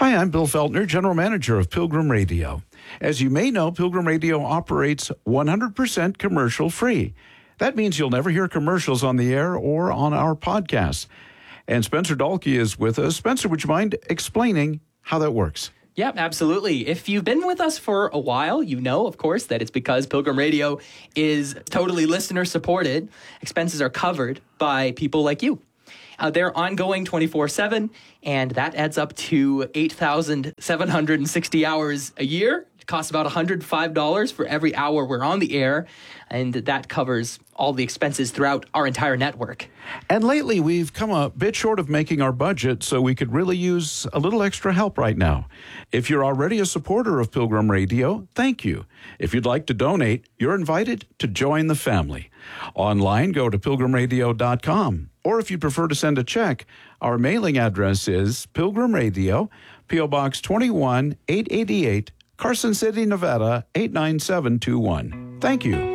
Hi, I'm Bill Feltner, General Manager of Pilgrim Radio. As you may know, Pilgrim Radio operates 100% commercial free. That means you'll never hear commercials on the air or on our podcast. And Spencer Dalkey is with us. Spencer, would you mind explaining how that works? Yeah, absolutely. If you've been with us for a while, you know, of course, that it's because Pilgrim Radio is totally listener supported. Expenses are covered by people like you. They're ongoing 24/7, and that adds up to 8,760 hours a year. It costs about $105 for every hour we're on the air, and that covers all the expenses throughout our entire network. And lately, we've come a bit short of making our budget, so we could really use a little extra help right now. If you're already a supporter of Pilgrim Radio, thank you. If you'd like to donate, you're invited to join the family. Online, go to pilgrimradio.com. Or if you prefer to send a check, our mailing address is Pilgrim Radio, P.O. Box 21, 888, Carson City, Nevada, 89721. Thank you.